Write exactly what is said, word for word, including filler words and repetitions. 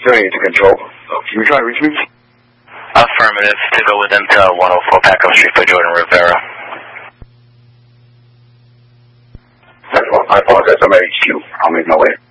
Journey to control. Can you try to reach me? Affirmative. To go with Intel one oh four Packup Street for Jordan Rivera. I apologize. I'm at H Q. I'll make my way.